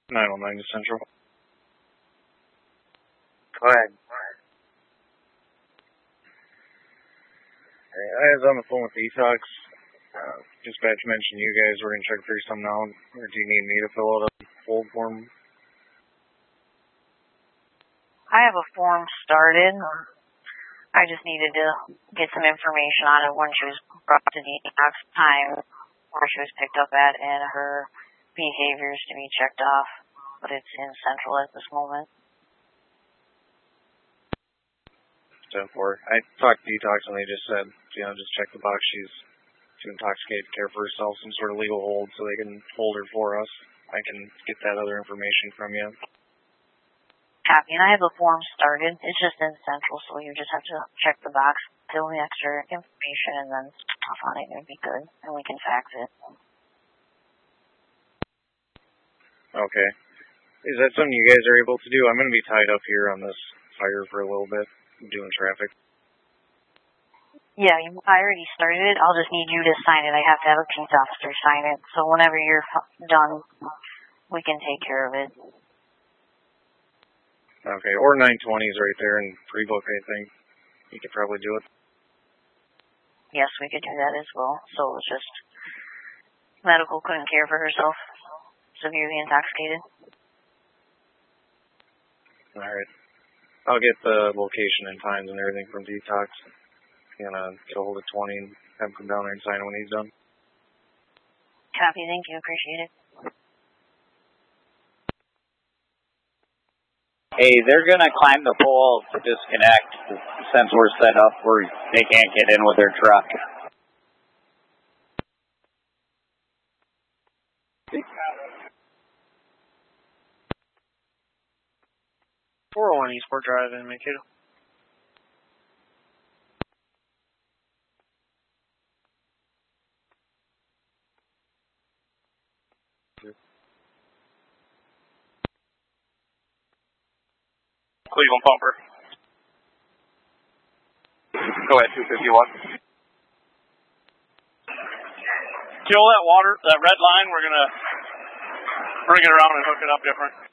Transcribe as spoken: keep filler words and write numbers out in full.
nine one nine to Central. Go ahead. Hey, I was on the phone with Detox. Uh, dispatch mentioned you guys were going to check through some now. Or do you need me to fill out a hold form? I have a form started. I just needed to get some information on it when she was brought to Detox time, where she was picked up at, and her behaviors to be checked off. But it's in Central at this moment. ten four. I talked to Detox and they just said, you know, just check the box. She's too intoxicated to care for herself, some sort of legal hold so they can hold her for us. I can get that other information from you. Copy, and I have a form started. It's just in Central, so you just have to check the box, fill the extra information, and then stuff on it, and it'd be good. And we can fax it. Okay. Is that something you guys are able to do? I'm going to be tied up here on this fire for a little bit, doing traffic. Yeah, I already started it. I'll just need you to sign it. I have to have a peace officer sign it. So whenever you're done, we can take care of it. Okay, or nine twenty is right there and pre-book, I think. You could probably do it. Yes, we could do that as well. So it's just medical couldn't care for herself, severely intoxicated. All right. I'll get the location and times and everything from Detox. And uh, get a hold of twenty and have him come down there and sign it when he's done. Copy, thank you, appreciate it. Hey, they're going to climb the pole to disconnect since we're set up where they can't get in with their truck. four oh one Eastport Drive in Mankato. Cleveland Pumper. Go ahead, two fifty-one. Kill that water, that red line, we're gonna bring it around and hook it up different.